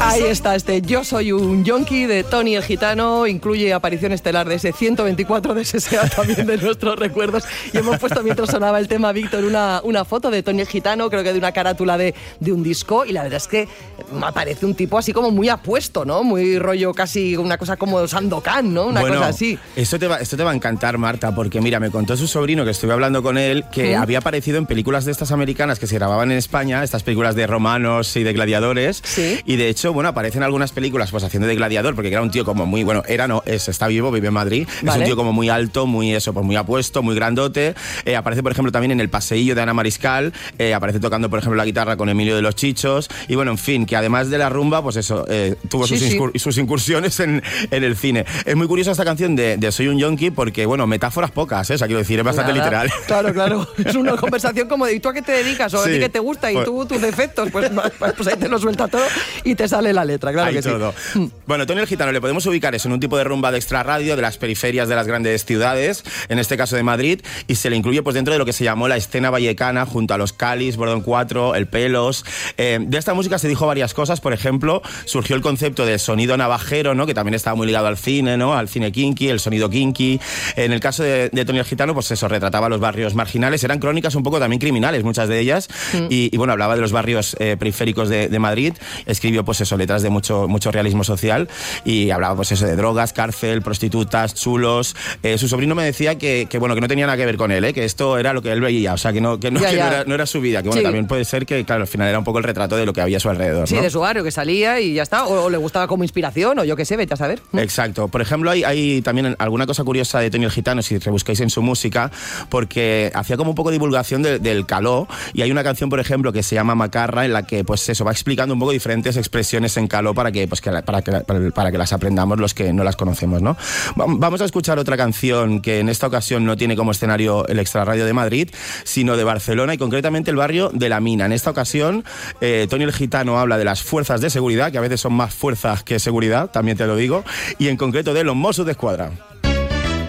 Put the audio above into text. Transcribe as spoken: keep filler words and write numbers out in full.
Ahí está este Yo soy un yonki de Tony el Gitano, incluye aparición estelar de ese ciento veinticuatro de S S A también de nuestros recuerdos, y hemos puesto mientras sonaba el tema, Víctor, una, una foto de Tony el Gitano, creo que de una carátula de, de un disco, y la verdad es que me parece un tipo así como muy apuesto, ¿no? Muy rollo casi una cosa como Sandokan, ¿no? Una bueno, cosa así. Esto te, va, esto te va a encantar, Marta, porque mira, me contó su sobrino, que estuve hablando con él, que ¿Mm? había aparecido en películas de estas americanas que se grababan en España, estas películas de romanos y de gladiadores, ¿Sí? Y de hecho, bueno, aparece en algunas películas pues haciendo de gladiador, porque era un tío como muy, bueno, era no, es, está vivo, vive en Madrid, vale. Es un tío como muy alto, muy eso, pues muy apuesto, muy grandote, eh, aparece por ejemplo también en El Paseillo de Ana Mariscal, eh, aparece tocando por ejemplo la guitarra con Emilio de los Chichos, y bueno, en fin, que además de la rumba, pues eso, eh, tuvo sí, sus, sí. Incur- sus incursiones en, en el cine. Es muy curiosa esta canción de, de Soy un Yonki, porque bueno, metáforas pocas, ¿eh? O sea, quiero decir, es bastante Nada. literal. Claro, claro, es una conversación como de ¿y tú a qué te dedicas? O sí. a ti qué te gusta, y pues, tú tus defectos, pues, pues ahí te lo suelta todo y te sale la letra, claro Ahí que todo. sí. Bueno, Tony el Gitano le podemos ubicar eso en un tipo de rumba de extrarradio de las periferias de las grandes ciudades, en este caso de Madrid, y se le incluye pues dentro de lo que se llamó la escena vallecana, junto a los Calis, Bordón cuatro, El Pelos. Eh, de esta música se dijo varias cosas, por ejemplo, surgió el concepto de sonido navajero, ¿no? Que también estaba muy ligado al cine, ¿no? Al cine kinky, el sonido kinky. En el caso de, de Tony el Gitano, pues eso, retrataba los barrios marginales, eran crónicas un poco también criminales, muchas de ellas, mm. y, y bueno, hablaba de los barrios eh, periféricos de, de Madrid, escribió pues eso, letras de mucho, mucho realismo social, y hablaba pues eso de drogas, cárcel, prostitutas, chulos. Eh, su sobrino me decía que, que bueno, que no tenía nada que ver con él, ¿eh? Que esto era lo que él veía, o sea, que no, que no, ya, que ya. no, era, no era su vida, que bueno, sí. También puede ser que, claro, al final era un poco el retrato de lo que había a su alrededor, sí, ¿no? de su barrio, que salía y ya está, o, o le gustaba como inspiración, o yo qué sé, vete a saber. Exacto. Por ejemplo, hay, hay también alguna cosa curiosa de Tony el Gitano, si rebuscáis en su música, porque hacía como un poco de divulgación de, del caló, y hay una canción, por ejemplo, que se llama Macarra, en la que, pues eso, va explicando un poco diferentes expresiones en caló para que, pues, que, para que, para que las aprendamos los que no las conocemos, ¿no? Vamos a escuchar otra canción que en esta ocasión no tiene como escenario el Extrarradio de Madrid, sino de Barcelona, y concretamente el barrio de La Mina. En esta ocasión, eh, Tony el Gitano habla de las fuerzas de seguridad, que a veces son más fuerzas que seguridad, también te lo digo, y en concreto de los Mossos d'Esquadra.